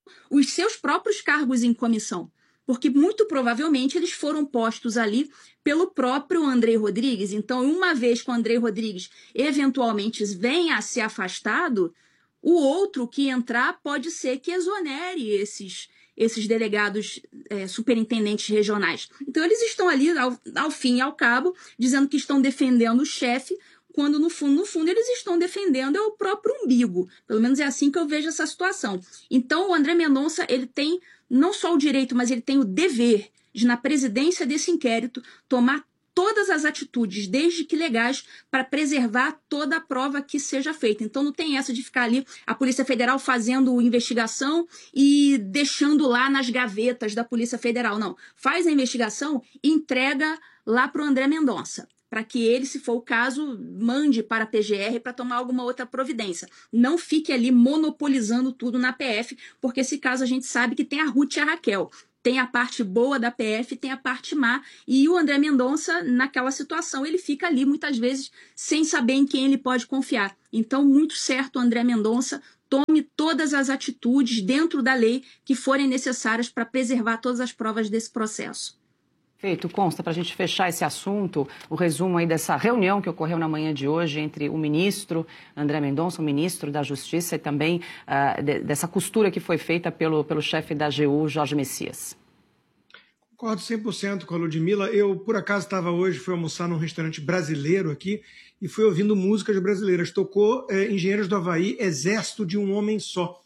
os seus próprios cargos em comissão, porque muito provavelmente eles foram postos ali pelo próprio Andrei Rodrigues. Então, uma vez que o Andrei Rodrigues eventualmente venha a ser afastado, o outro que entrar pode ser que exonere esses delegados superintendentes regionais. Então, eles estão ali, ao fim e ao cabo, dizendo que estão defendendo o chefe, quando no fundo eles estão defendendo o próprio umbigo. Pelo menos é assim que eu vejo essa situação. Então, o André Mendonça, ele tem não só o direito, mas ele tem o dever de, na presidência desse inquérito, tomar todas as atitudes, desde que legais, para preservar toda a prova que seja feita. Então, não tem essa de ficar ali a Polícia Federal fazendo investigação e deixando lá nas gavetas da Polícia Federal. Não. Faz a investigação e entrega lá para o André Mendonça, para que ele, se for o caso, mande para a PGR para tomar alguma outra providência. Não fique ali monopolizando tudo na PF, porque esse caso a gente sabe que tem a Ruth e a Raquel. Tem a parte boa da PF, tem a parte má. E o André Mendonça, naquela situação, ele fica ali, muitas vezes, sem saber em quem ele pode confiar. Então, muito certo, o André Mendonça tome todas as atitudes dentro da lei que forem necessárias para preservar todas as provas desse processo. Perfeito, Consta, para a gente fechar esse assunto, o resumo aí dessa reunião que ocorreu na manhã de hoje entre o ministro André Mendonça, o ministro da Justiça, e também dessa costura que foi feita pelo chefe da AGU, Jorge Messias. Concordo 100% com a Ludmila. Eu, por acaso, fui almoçar num restaurante brasileiro aqui e fui ouvindo músicas brasileiras. Tocou Engenheiros do Havaí, Exército de um Homem Só.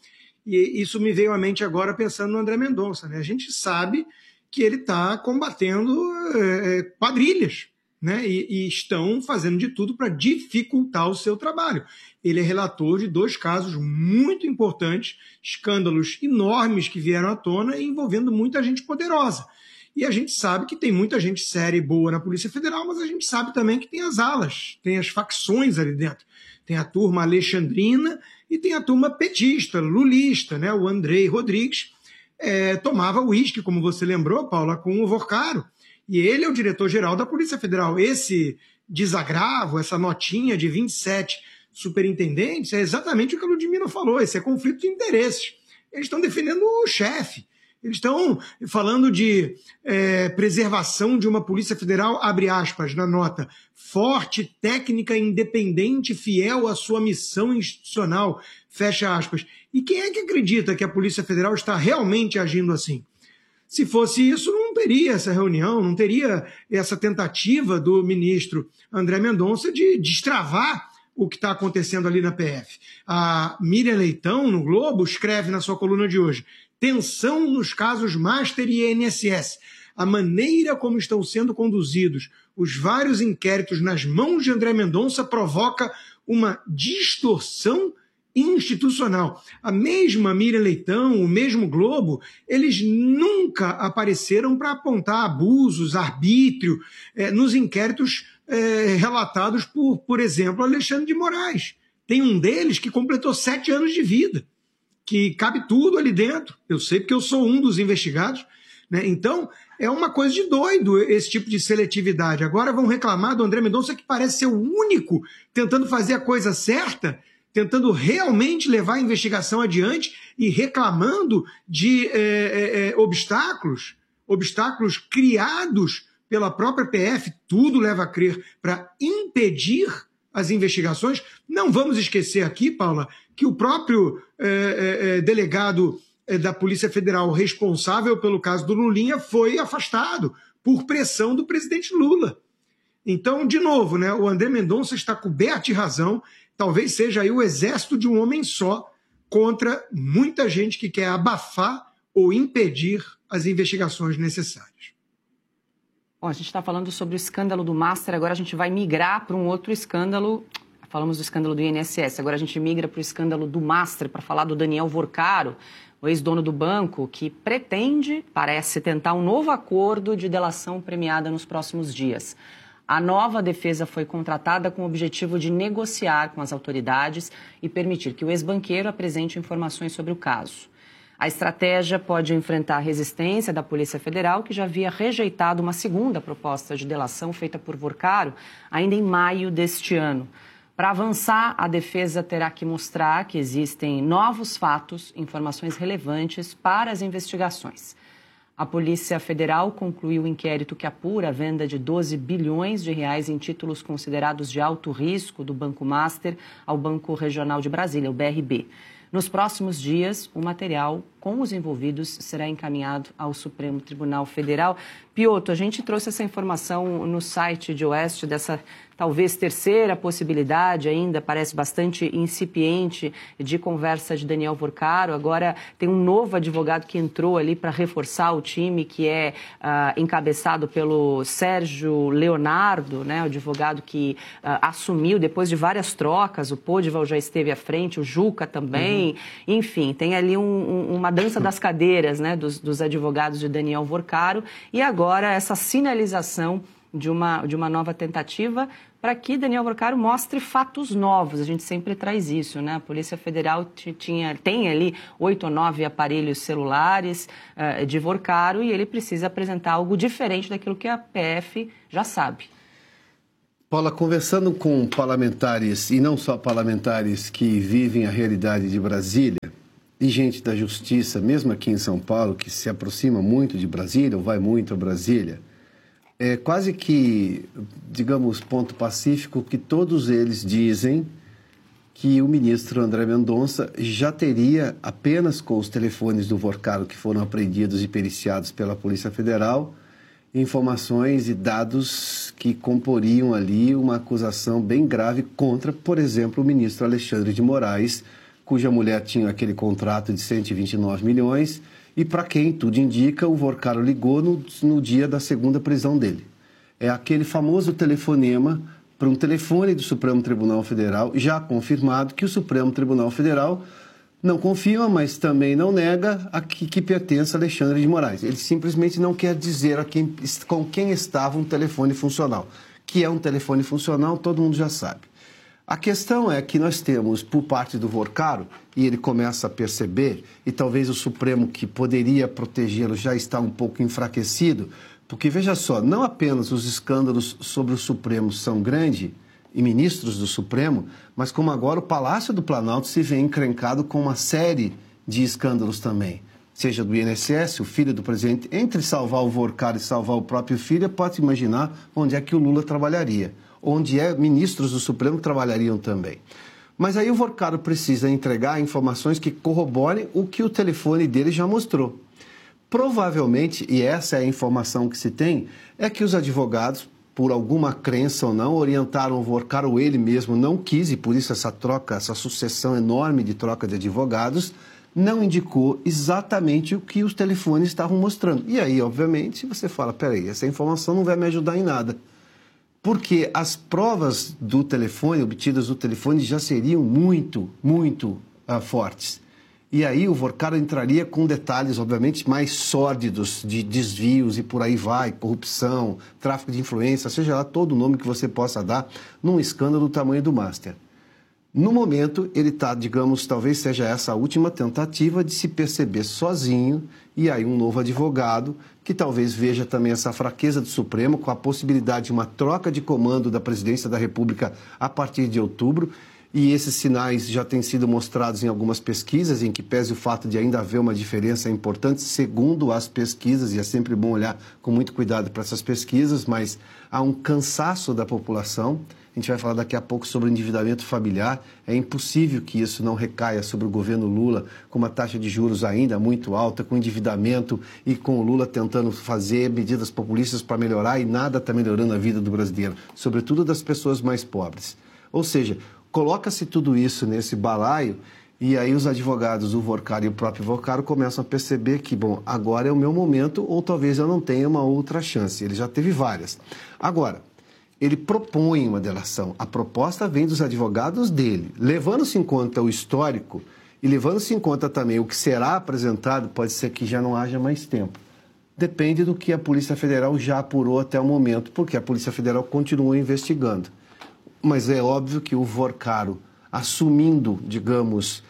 E isso me veio à mente agora pensando no André Mendonça, né? A gente sabe que ele está combatendo quadrilhas, né? E estão fazendo de tudo para dificultar o seu trabalho. Ele é relator de 2 casos muito importantes, escândalos enormes que vieram à tona envolvendo muita gente poderosa. E a gente sabe que tem muita gente séria e boa na Polícia Federal, mas a gente sabe também que tem as alas, tem as facções ali dentro. Tem a turma alexandrina e tem a turma petista, lulista, né? O Andrei Rodrigues tomava uísque, como você lembrou, Paula, com o Vorcaro. E ele é o diretor-geral da Polícia Federal. Esse desagravo, essa notinha de 27 superintendentes, é exatamente o que a Ludmila falou, esse é conflito de interesses. Eles estão defendendo o chefe. Eles estão falando de preservação de uma Polícia Federal, abre aspas, na nota, forte, técnica, independente, fiel à sua missão institucional, fecha aspas. E quem é que acredita que a Polícia Federal está realmente agindo assim? Se fosse isso, não teria essa reunião, não teria essa tentativa do ministro André Mendonça de destravar o que está acontecendo ali na PF. A Miriam Leitão, no Globo, escreve na sua coluna de hoje: tensão nos casos Master e INSS. A maneira como estão sendo conduzidos os vários inquéritos nas mãos de André Mendonça provoca uma distorção institucional. A mesma Miriam Leitão, o mesmo Globo, eles nunca apareceram para apontar abusos, arbítrio, nos inquéritos relatados por exemplo, Alexandre de Moraes. Tem um deles que completou 7 anos de vida, que cabe tudo ali dentro. Eu sei porque eu sou um dos investigados, né? Então, é uma coisa de doido esse tipo de seletividade. Agora vão reclamar do André Mendonça, que parece ser o único tentando fazer a coisa certa, tentando realmente levar a investigação adiante e reclamando de obstáculos criados pela própria PF, tudo leva a crer, para impedir as investigações. Não vamos esquecer aqui, Paula, que o próprio delegado da Polícia Federal responsável pelo caso do Lulinha foi afastado por pressão do presidente Lula. Então, de novo, né, o André Mendonça está coberto de razão. Talvez seja aí o exército de um homem só contra muita gente que quer abafar ou impedir as investigações necessárias. Bom, a gente está falando sobre o escândalo do Master, agora a gente vai migrar para um outro escândalo. Falamos do escândalo do INSS, agora a gente migra para o escândalo do Master, para falar do Daniel Vorcaro, o ex-dono do banco, que parece tentar um novo acordo de delação premiada nos próximos dias. A nova defesa foi contratada com o objetivo de negociar com as autoridades e permitir que o ex-banqueiro apresente informações sobre o caso. A estratégia pode enfrentar a resistência da Polícia Federal, que já havia rejeitado uma segunda proposta de delação feita por Vorcaro ainda em maio deste ano. Para avançar, a defesa terá que mostrar que existem novos fatos, informações relevantes para as investigações. A Polícia Federal concluiu o inquérito que apura a venda de 12 bilhões de reais em títulos considerados de alto risco do Banco Master ao Banco Regional de Brasília, o BRB. Nos próximos dias, o material com os envolvidos será encaminhado ao Supremo Tribunal Federal. Piotr, a gente trouxe essa informação no site de Oeste, dessa talvez terceira possibilidade ainda, parece bastante incipiente, de conversa de Daniel Vorcaro. Agora tem um novo advogado que entrou ali para reforçar o time, que é encabeçado pelo Sérgio Leonardo, né, o advogado que assumiu depois de várias trocas. O Podival já esteve à frente, o Juca também. Enfim, tem ali uma dança das cadeiras, né, dos advogados de Daniel Vorcaro, e agora essa sinalização de uma nova tentativa para que Daniel Vorcaro mostre fatos novos. A gente sempre traz isso, né? A Polícia Federal tem ali 8 ou 9 aparelhos celulares de Vorcaro e ele precisa apresentar algo diferente daquilo que a PF já sabe. Paula, conversando com parlamentares, e não só parlamentares que vivem a realidade de Brasília, e gente da Justiça, mesmo aqui em São Paulo, que se aproxima muito de Brasília, ou vai muito a Brasília, é quase que, digamos, ponto pacífico, que todos eles dizem que o ministro André Mendonça já teria, apenas com os telefones do Vorcaro que foram apreendidos e periciados pela Polícia Federal, informações e dados que comporiam ali uma acusação bem grave contra, por exemplo, o ministro Alexandre de Moraes, cuja mulher tinha aquele contrato de 129 milhões e para quem, tudo indica, o Vorcaro ligou no dia da segunda prisão dele. É aquele famoso telefonema para um telefone do Supremo Tribunal Federal, já confirmado que o Supremo Tribunal Federal não confirma, mas também não nega que pertence a Alexandre de Moraes. Ele simplesmente não quer dizer com quem estava um telefone funcional. Que é um telefone funcional, todo mundo já sabe. A questão é que nós temos, por parte do Vorcaro, e ele começa a perceber, e talvez o Supremo, que poderia protegê-lo, já está um pouco enfraquecido, porque, veja só, não apenas os escândalos sobre o Supremo são grandes, e ministros do Supremo, mas como agora o Palácio do Planalto se vê encrencado com uma série de escândalos também. Seja do INSS, o filho do presidente, entre salvar o Vorcaro e salvar o próprio filho, pode imaginar onde é que o Lula trabalharia. Onde ministros do Supremo trabalhariam também. Mas aí o Vorcaro precisa entregar informações que corroborem o que o telefone dele já mostrou. Provavelmente, e essa é a informação que se tem, é que os advogados, por alguma crença ou não, orientaram o Vorcaro, ou ele mesmo não quis, e por isso essa troca, essa sucessão enorme de troca de advogados, não indicou exatamente o que os telefones estavam mostrando. E aí, obviamente, você fala, peraí, essa informação não vai me ajudar em nada. Porque as provas do telefone, obtidas do telefone, já seriam muito fortes. E aí o Vorcaro entraria com detalhes, obviamente, mais sórdidos de desvios e por aí vai, corrupção, tráfico de influência, seja lá todo o nome que você possa dar, num escândalo do tamanho do Master. No momento, ele está, digamos, talvez seja essa a última tentativa de se perceber sozinho, e aí um novo advogado, que talvez veja também essa fraqueza do Supremo, com a possibilidade de uma troca de comando da presidência da República a partir de outubro, e esses sinais já têm sido mostrados em algumas pesquisas, em que pese o fato de ainda haver uma diferença importante, segundo as pesquisas, e é sempre bom olhar com muito cuidado para essas pesquisas, mas há um cansaço da população. A gente vai falar daqui a pouco sobre o endividamento familiar. É impossível que isso não recaia sobre o governo Lula, com uma taxa de juros ainda muito alta, com endividamento e com o Lula tentando fazer medidas populistas para melhorar, e nada está melhorando a vida do brasileiro, sobretudo das pessoas mais pobres. Ou seja, coloca-se tudo isso nesse balaio e aí os advogados do Vorcaro e o próprio Vorcaro começam a perceber que, bom, agora é o meu momento ou talvez eu não tenha uma outra chance. Ele já teve várias. Agora, ele propõe uma delação. A proposta vem dos advogados dele. Levando-se em conta o histórico e levando-se em conta também o que será apresentado, pode ser que já não haja mais tempo. Depende do que a Polícia Federal já apurou até o momento, porque a Polícia Federal continua investigando. Mas é óbvio que o Vorcaro, assumindo, digamos,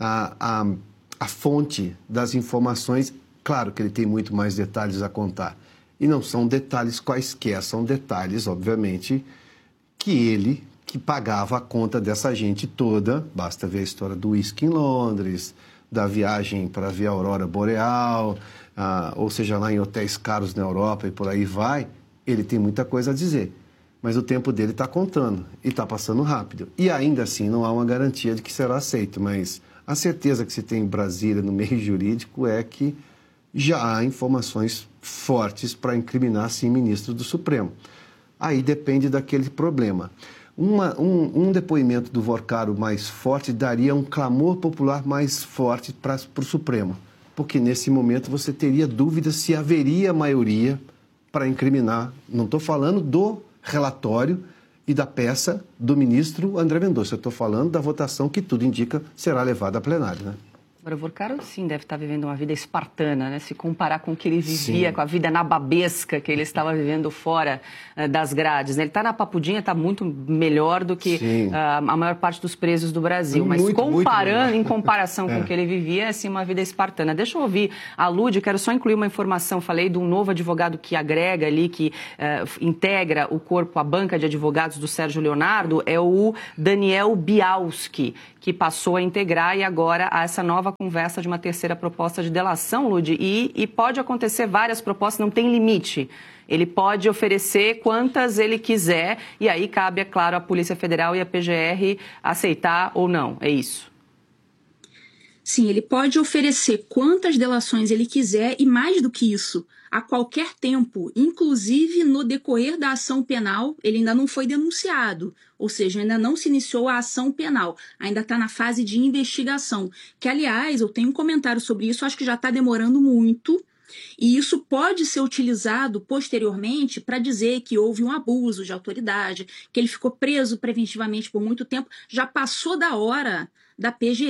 a fonte das informações, claro que ele tem muito mais detalhes a contar. E não são detalhes quaisquer, são detalhes, obviamente, que que pagava a conta dessa gente toda. Basta ver a história do uísque em Londres, da viagem para ver a aurora boreal, ou seja, lá em hotéis caros na Europa e por aí vai. Ele tem muita coisa a dizer, mas o tempo dele está contando e está passando rápido. E ainda assim não há uma garantia de que será aceito, mas a certeza que se tem em Brasília no meio jurídico é que já há informações fortes para incriminar, sim, ministro do Supremo. Aí depende daquele problema. Um depoimento do Vorcaro mais forte daria um clamor popular mais forte para o Supremo, porque nesse momento você teria dúvida se haveria maioria para incriminar. Não estou falando do relatório e da peça do ministro André Mendonça, eu estou falando da votação que tudo indica será levada a plenário, né? Agora, o Vorcaro, sim, deve estar vivendo uma vida espartana, né? Se comparar com o que ele vivia, sim, com a vida nababesca que ele estava vivendo fora das grades, né? Ele está na Papudinha, está muito melhor do que a maior parte dos presos do Brasil. Mas comparando, em comparação com o que ele vivia, é, assim, uma vida espartana. Deixa eu ouvir a Lud, quero só incluir uma informação. Falei de um novo advogado que agrega ali, que integra o corpo, a banca de advogados do Sérgio Leonardo, é o Daniel Bialski, que passou a integrar e agora há essa nova conversa de uma terceira proposta de delação, Lud, e pode acontecer várias propostas, não tem limite. Ele pode oferecer quantas ele quiser e aí cabe, é claro, à Polícia Federal e à PGR aceitar ou não, é isso? Sim, ele pode oferecer quantas delações ele quiser e mais do que isso, a qualquer tempo, inclusive no decorrer da ação penal, ele ainda não foi denunciado, ou seja, ainda não se iniciou a ação penal, ainda está na fase de investigação, que aliás, eu tenho um comentário sobre isso, acho que já está demorando muito, e isso pode ser utilizado posteriormente para dizer que houve um abuso de autoridade, que ele ficou preso preventivamente por muito tempo, já passou da hora da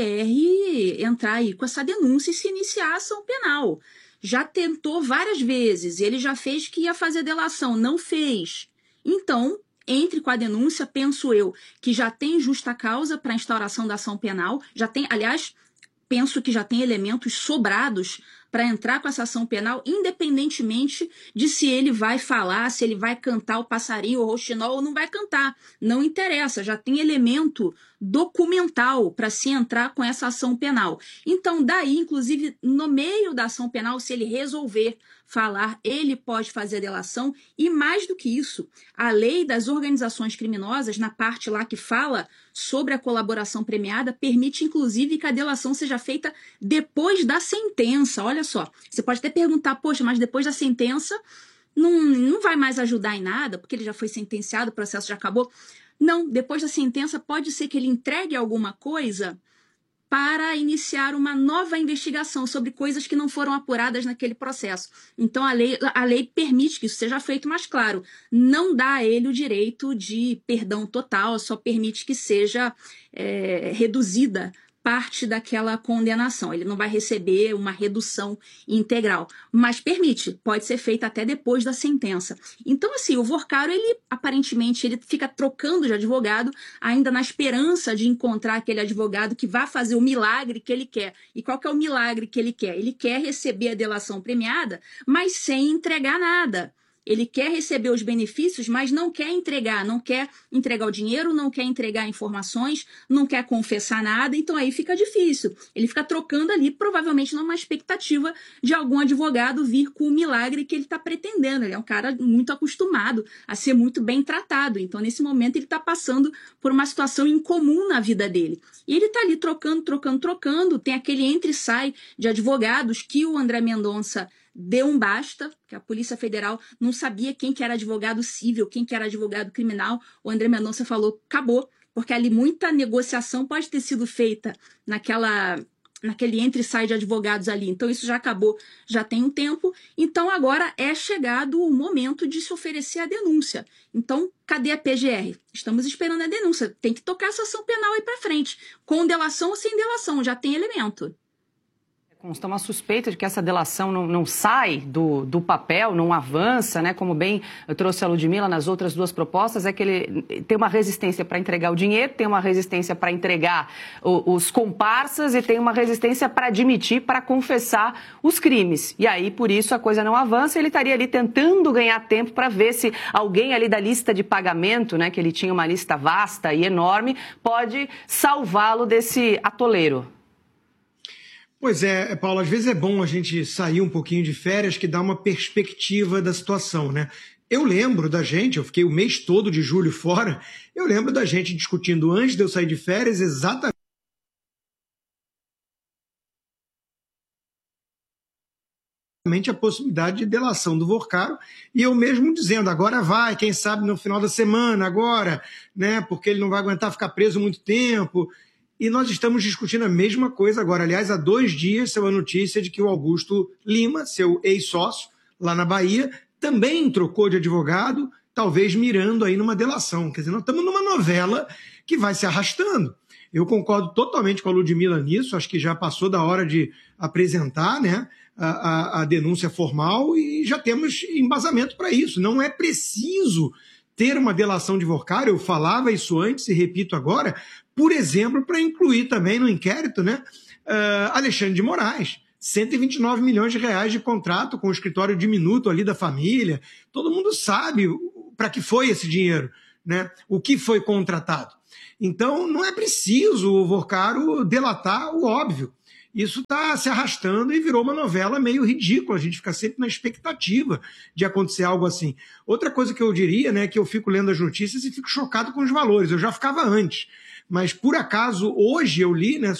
PGR entrar aí com essa denúncia e se iniciar a ação penal. Já tentou várias vezes, ele já fez que ia fazer delação, não fez. Então, entre com a denúncia, penso eu, que já tem justa causa para a instauração da ação penal, já tem, aliás, penso que já tem elementos sobrados para entrar com essa ação penal, independentemente de se ele vai falar, se ele vai cantar o passarinho ou o rouxinol ou não vai cantar. Não interessa, já tem elemento documental para se entrar com essa ação penal. Então, daí, inclusive, no meio da ação penal, se ele resolver falar, ele pode fazer a delação. E mais do que isso, a lei das organizações criminosas, na parte lá que fala sobre a colaboração premiada, permite, inclusive, que a delação seja feita depois da sentença. Olha só, você pode até perguntar, poxa, mas depois da sentença não vai mais ajudar em nada, porque ele já foi sentenciado, o processo já acabou. Não, depois da sentença pode ser que ele entregue alguma coisa para iniciar uma nova investigação sobre coisas que não foram apuradas naquele processo. Então, a lei permite que isso seja feito, mas, claro, não dá a ele o direito de perdão total, só permite que seja reduzida parte daquela condenação. Ele não vai receber uma redução integral, mas permite, pode ser feita até depois da sentença. Então, assim, o Vorcaro, ele aparentemente ele fica trocando de advogado, ainda na esperança de encontrar aquele advogado que vai fazer o milagre que ele quer. E qual que é o milagre que ele quer? Ele quer receber a delação premiada, mas sem entregar nada. Ele quer receber os benefícios, mas não quer entregar o dinheiro, não quer entregar informações, não quer confessar nada, então aí fica difícil. Ele fica trocando ali, provavelmente numa expectativa de algum advogado vir com o milagre que ele está pretendendo. Ele é um cara muito acostumado a ser muito bem tratado, então nesse momento ele está passando por uma situação incomum na vida dele. E ele está ali trocando, tem aquele entra e sai de advogados que o André Mendonça deu um basta, que a Polícia Federal não sabia quem que era advogado civil, quem que era advogado criminal. O André Mendonça falou, acabou, porque ali muita negociação pode ter sido feita naquele entre e sai de advogados ali. Então isso já acabou, já tem um tempo. Então agora é chegado o momento de se oferecer a denúncia. Então, cadê a PGR? Estamos esperando a denúncia. Tem que tocar essa ação penal aí para frente. Com delação ou sem delação, já tem elemento. Consta uma suspeita de que essa delação não sai do papel, não avança, né? Como bem trouxe a Ludmila nas outras duas propostas, é que ele tem uma resistência para entregar o dinheiro, tem uma resistência para entregar os comparsas e tem uma resistência para admitir, para confessar os crimes. E aí, por isso, a coisa não avança. Ele estaria ali tentando ganhar tempo para ver se alguém ali da lista de pagamento, né? Que ele tinha uma lista vasta e enorme, pode salvá-lo desse atoleiro. Pois é, Paulo, às vezes é bom a gente sair um pouquinho de férias que dá uma perspectiva da situação, né? Eu lembro da gente, eu fiquei o mês todo de julho fora, eu lembro da gente discutindo antes de eu sair de férias exatamente a possibilidade de delação do Vorcaro, e eu mesmo dizendo, agora vai, quem sabe no final da semana, agora, né? Porque ele não vai aguentar ficar preso muito tempo. E nós estamos discutindo a mesma coisa agora. Aliás, há 2 dias saiu a notícia de que o Augusto Lima, seu ex-sócio, lá na Bahia, também trocou de advogado, talvez mirando aí numa delação. Quer dizer, nós estamos numa novela que vai se arrastando. Eu concordo totalmente com a Ludmila nisso, acho que já passou da hora de apresentar, né, a denúncia formal e já temos embasamento para isso. Não é preciso ter uma delação de Vorcaro, eu falava isso antes e repito agora, por exemplo, para incluir também no inquérito, né, Alexandre de Moraes, 129 milhões de reais de contrato com o escritório diminuto ali da família. Todo mundo sabe para que foi esse dinheiro, né, o que foi contratado. Então, não é preciso o Vorcaro delatar o óbvio. Isso está se arrastando e virou uma novela meio ridícula. A gente fica sempre na expectativa de acontecer algo assim. Outra coisa que eu diria, né, que eu fico lendo as notícias e fico chocado com os valores. Eu já ficava antes. Mas, por acaso, hoje eu li, né,